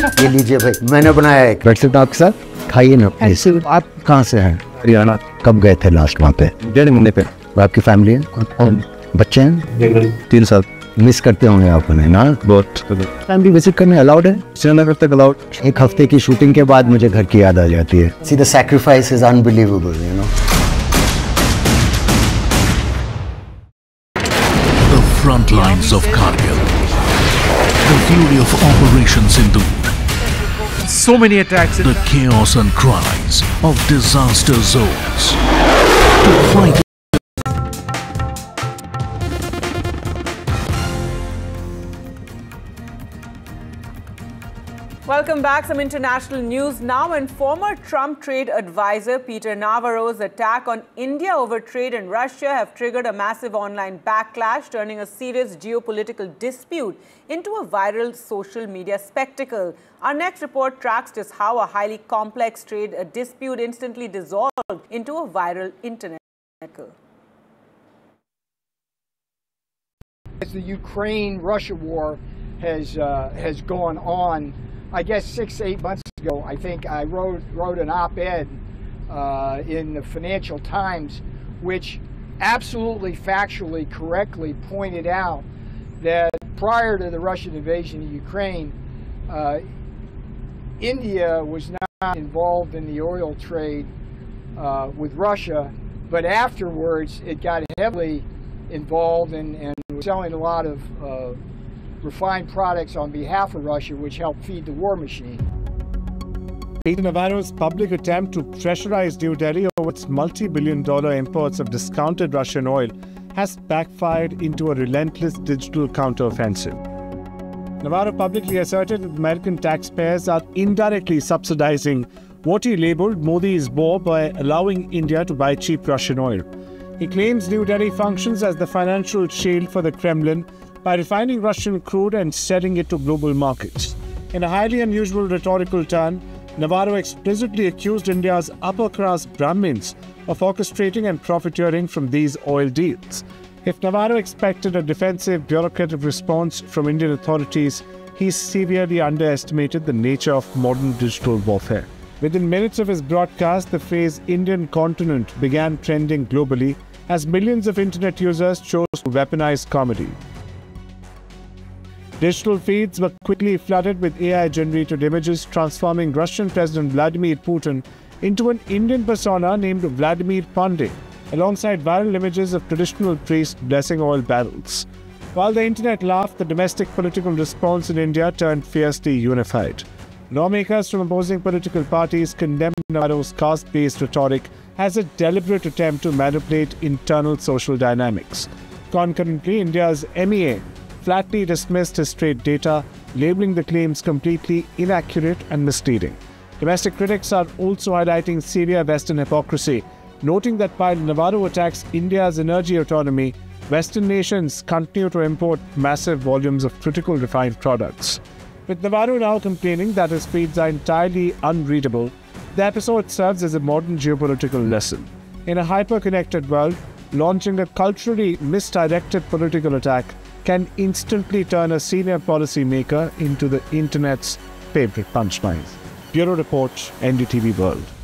ये लीजिए भाई, मैंने बनाया है। वैसे तो आपके साथ खाइए ना। आप कहाँ से हैं? हरियाणा। कब गए थे लास्ट वहाँ पे? 1.5 महीने पे। आपकी फैमिली है? बच्चे हैं? 3 साल। मिस करते होंगे आप उन्हें ना? बहुत। फैमिली विजिट करने अलाउड है? श्रीनगर तक अलाउड। एक हफ्ते की शूटिंग के बाद मुझे घर की याद आ जाती है। See, the sacrifice is unbelievable, you know. The front lines of Kargil. The fury of Operation Sindhu. So many attacks. The chaos and cries of disaster zones. To fight. Welcome back. Some international news now. And former Trump trade advisor Peter Navarro's attack on India over trade and Russia have triggered a massive online backlash, turning a serious geopolitical dispute into a viral social media spectacle. Our next report tracks just how a highly complex trade dispute instantly dissolved into a viral internet cycle. As the Ukraine-Russia war has gone on, I guess 6-8 months ago, I think I wrote an op-ed in the Financial Times, which absolutely factually correctly pointed out that prior to the Russian invasion of Ukraine, India was not involved in the oil trade with Russia, but afterwards it got heavily involved and was selling a lot of refined products on behalf of Russia, which helped feed the war machine. Peter Navarro's public attempt to pressurize New Delhi over its multi-billion-dollar imports of discounted Russian oil has backfired into a relentless digital counteroffensive. Navarro publicly asserted that American taxpayers are indirectly subsidizing what he labeled Modi's war by allowing India to buy cheap Russian oil. He claims New Delhi functions as the financial shield for the Kremlin by refining Russian crude and selling it to global markets. In a highly unusual rhetorical turn, Navarro explicitly accused India's upper-class Brahmins of orchestrating and profiteering from these oil deals. If Navarro expected a defensive bureaucratic response from Indian authorities, he severely underestimated the nature of modern digital warfare. Within minutes of his broadcast, the phrase Indian continent began trending globally as millions of internet users chose to weaponize comedy. Digital feeds were quickly flooded with AI-generated images, transforming Russian President Vladimir Putin into an Indian persona named Vladimir Pandey, alongside viral images of traditional priests blessing oil barrels. While the internet laughed, the domestic political response in India turned fiercely unified. Lawmakers from opposing political parties condemned Navarro's caste-based rhetoric as a deliberate attempt to manipulate internal social dynamics. Concurrently, India's MEA flatly dismissed his trade data, labeling the claims completely inaccurate and misleading. Domestic critics are also highlighting severe Western hypocrisy, noting that while Navarro attacks India's energy autonomy, Western nations continue to import massive volumes of critical refined products. With Navarro now complaining that his feeds are entirely unreadable, the episode serves as a modern geopolitical lesson. In a hyper-connected world, launching a culturally misdirected political attack can instantly turn a senior policymaker into the internet's favorite punchlines. Bureau Report, NDTV World.